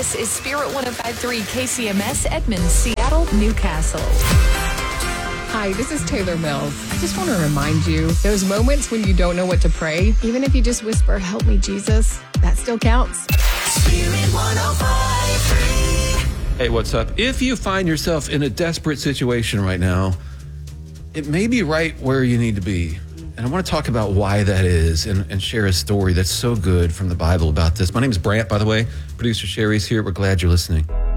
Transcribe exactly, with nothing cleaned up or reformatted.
This is Spirit one oh five point three K C M S, Edmond, Seattle, Newcastle. Hi, this is Taylor Mills. I just want to remind you, those moments when you don't know what to pray, even if you just whisper, "Help me, Jesus," that still counts. Spirit one oh five point three. Hey, what's up? If you find yourself in a desperate situation right now, it may be right where you need to be. And I want to talk about why that is and, and share a story that's so good from the Bible about this. My name is Brant, by the way. Producer Sherry's here. We're glad you're listening.